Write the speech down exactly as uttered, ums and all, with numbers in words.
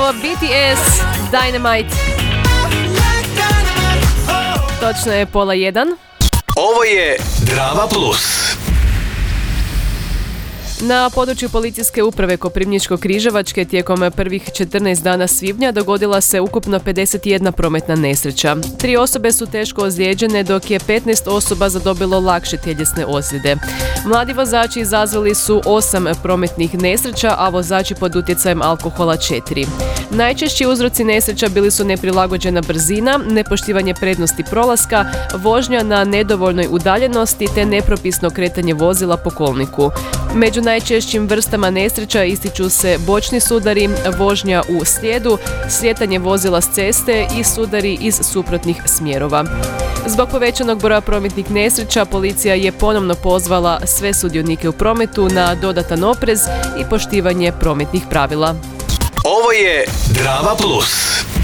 B T S, Dynamite. Točno je pola jedan. Ovo je Drama Plus. Na području policijske uprave Koprivničko-križevačke tijekom prvih četrnaest dana svibnja dogodila se ukupno pedeset jedna prometna nesreća. Tri osobe su teško ozlijeđene, dok je petnaest osoba zadobilo lakše tjelesne ozljede. Mladi vozači izazvali su osam prometnih nesreća, a vozači pod utjecajem alkohola četiri. Najčešći uzroci nesreća bili su neprilagođena brzina, nepoštivanje prednosti prolaska, vožnja na nedovoljnoj udaljenosti te nepropisno kretanje vozila po kolniku. Među najčešćim vrstama nesreća ističu se bočni sudari, vožnja u slijedu, slijetanje vozila s ceste i sudari iz suprotnih smjerova. Zbog povećanog broja prometnih nesreća, policija je ponovno pozvala sve sudionike u prometu na dodatan oprez i poštivanje prometnih pravila. Ovo je Drama Plus.